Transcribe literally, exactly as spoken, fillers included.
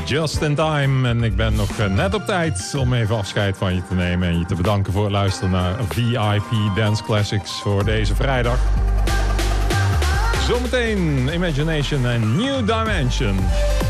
Just in time. En ik ben nog net op tijd om even afscheid van je te nemen en je te bedanken voor het luisteren naar V I P Dance Classics voor deze vrijdag. Zometeen Imagination en New Dimension.